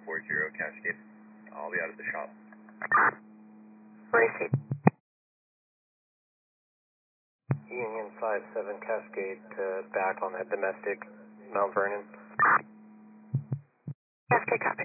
40 Cascade. I'll be out at the shop. Receive. Union 57 Cascade back on that domestic Mount Vernon. Cascade copy.